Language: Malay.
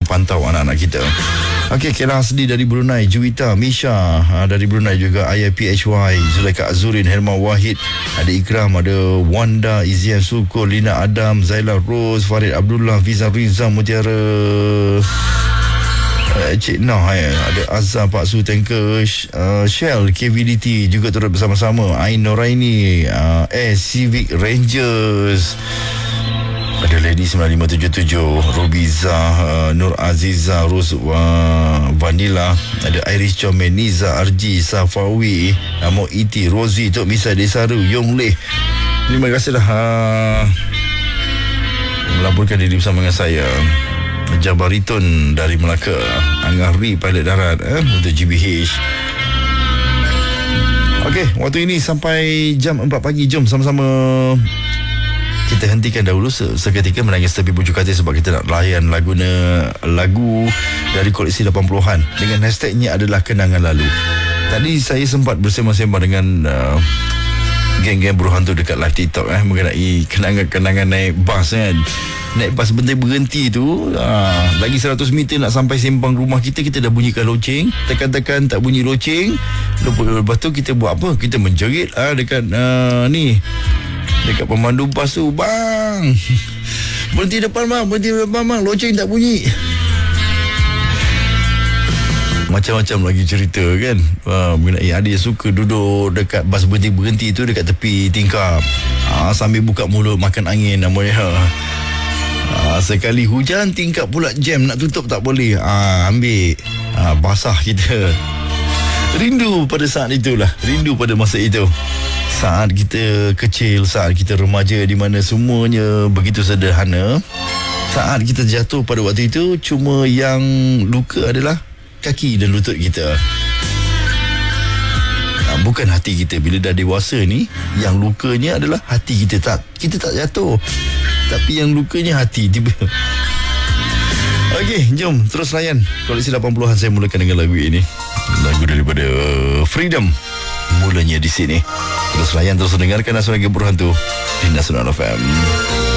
pantau anak-anak kita. Okey, Kela Hasdi dari Brunei, Juwita, Misha dari Brunei juga, IIPHY, Zulaika Azurin, Herma Wahid, ada Ikram, ada Wanda, Izian Suko, Lina Adam, Zaila Rose, Farid Abdullah, Fiza Riza, Mutiara, Cik Nah, ada Azhar, Pak Su Tanker, Shell, KVDT juga turut bersama-sama, Ain Noraini, Civic Rangers, ada Lady 9577, Rubiza, Nur Aziza, Rose Vanilla, ada Iris Chomen, Niza, RG, Safawi, Amo Iti, Rosie, Tok Misa Desaru, Yong Leh. Terima kasih dah melaporkan diri bersama dengan saya. Jabariton dari Melaka, Angah Ri, pilot darat untuk GBH. Okey, waktu ini sampai jam 4 pagi. Jom sama-sama kita hentikan dahulu seketika menangis tepi pucuk hati, sebab kita nak layan lagu dari koleksi 80-an dengan hashtagnya adalah kenangan lalu. Tadi saya sempat bersembang-sembang dengan geng-geng buruh hantu dekat live TikTok mengenai kenangan-kenangan naik bas kan. Naik bas berhenti tu, lagi 100 meter nak sampai sembang rumah kita dah bunyikan loceng, tekan-tekan tak bunyi loceng. Lepas tu kita buat apa? Kita menjerit dekat dekat pemandu bas tu, bang, berhenti depan bang, loceng tak bunyi. Macam-macam lagi cerita kan, mengenai ada yang suka duduk dekat bas berhenti tu dekat tepi tingkap, sambil buka mulut makan angin namanya. Sekali hujan tingkap pula jam, nak tutup tak boleh, ambil basah kita. Rindu pada saat itulah, rindu pada masa itu, saat kita kecil, saat kita remaja, di mana semuanya begitu sederhana. Saat kita jatuh pada waktu itu, cuma yang luka adalah kaki dan lutut kita, bukan hati kita. Bila dah dewasa ni, yang lukanya adalah hati kita. Kita tak jatuh, tapi yang lukanya hati tiba. Okey, jom terus layan koleksi 80-an. Saya mulakan dengan lagu ini, lagu daripada Freedom, mulanya di sini. Terus layan, terus dengarkan Nasional Buruh Hantu di Nasional FM.